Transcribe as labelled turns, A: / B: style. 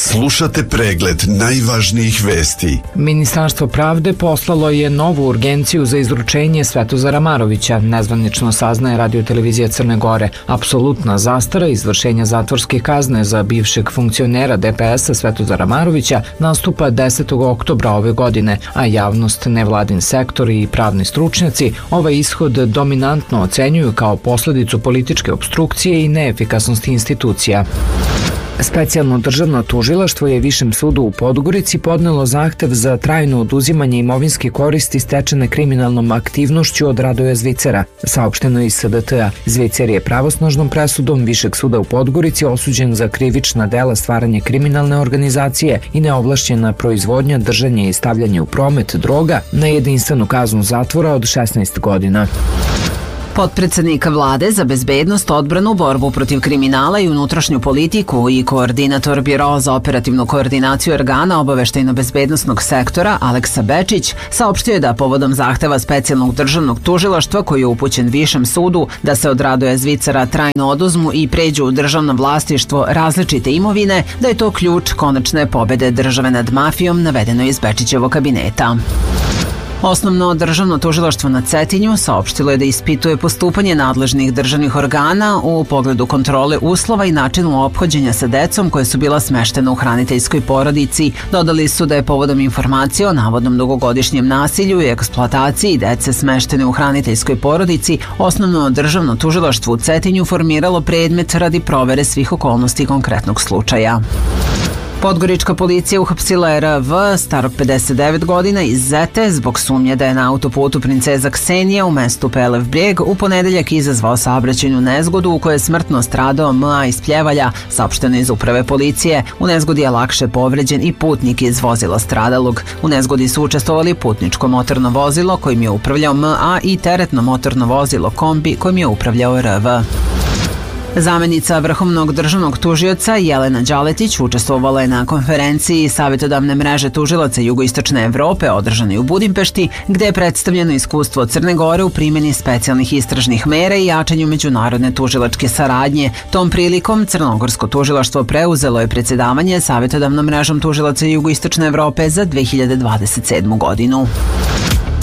A: Slušate pregled najvažnijih vesti.
B: Ministarstvo pravde poslalo je novu urgenciju za izručenje Svetozara Marovića, nezvanično saznaje Radio-televizija Crne Gore. Apsolutna zastara izvršenja zatvorske kazne za bivšeg funkcionera DPS-a Svetozara Marovića nastupa 10. oktobra ove godine, a javnost, nevladin sektor i pravni stručnjaci ovaj ishod dominantno ocenjuju kao posledicu političke opstrukcije i neefikasnosti institucija. Specijalno državno tužilaštvo je Višem sudu u Podgorici podnelo zahtev za trajno oduzimanje imovinske koristi stečene kriminalnom aktivnošću od Radoja Zvicera. Saopšteno iz SDT-a. Zvicer je pravosnažnom presudom Višeg suda u Podgorici osuđen za krivična dela stvaranje kriminalne organizacije i neovlašćena proizvodnja, držanje i stavljanje u promet droga na jedinstvenu kaznu zatvora od 16 godina.
C: Potpredsednik vlade za bezbednost, odbranu, borbu protiv kriminala i unutrašnju politiku i koordinator Biroa za operativnu koordinaciju organa obaveštajno-bezbednosnog sektora Aleksa Bečić saopštio je da povodom zahteva specijalnog državnog tužilaštva koji je upućen Višem sudu da se od Radoja Zvicera trajno oduzmu i pređu u državno vlasništvo različite imovine, da je to ključ konačne pobede države nad mafijom, navedeno iz Bečićevog kabineta. Osnovno državno tužilaštvo na Cetinju saopštilo je da ispituje postupanje nadležnih državnih organa u pogledu kontrole uslova i načinu ophođenja sa decom koje su bila smeštena u hraniteljskoj porodici. Dodali su da je povodom informacije o navodnom dugogodišnjem nasilju i eksploataciji dece smeštene u hraniteljskoj porodici, osnovno državno tužilaštvo u Cetinju formiralo predmet radi provere svih okolnosti konkretnog slučaja. Podgorička policija uhapsila je RV, starog 59 godina, iz Zete zbog sumnje da je na autoputu Princeza Ksenija u mestu Pelev Brijeg u ponedeljak izazvao saobraćajnu nezgodu u kojoj je smrtno stradao M.A. iz Pljevalja, saopšteno iz uprave policije. U nezgodi je lakše povređen i putnik iz vozila stradalog. U nezgodi su učestvovali putničko motorno vozilo kojim je upravljao M.A. i teretno motorno vozilo kombi kojim je upravljao RV. Zamenica vrhovnog državnog tužioca Jelena Đaletić učestvovala je na konferenciji Savjetodavne mreže tužilaca Jugoistočne Evrope održanoj u Budimpešti, gde je predstavljeno iskustvo Crne Gore u primjeni specijalnih istražnih mera i jačanju međunarodne tužilačke saradnje. Tom prilikom Crnogorsko tužilaštvo preuzelo je predsjedavanje Savjetodavnom mrežom tužilaca Jugoistočne Evrope za 2027. godinu.